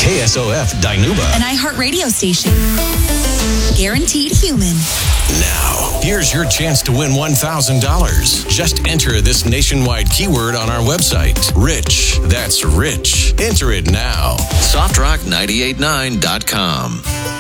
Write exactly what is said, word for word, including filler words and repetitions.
K S O F Dinuba, an iHeartRadio station. Guaranteed human. Now, here's your chance to win one thousand dollars. Just enter this nationwide keyword on our website. Rich. That's rich. Enter it now. soft rock nine eight nine dot com.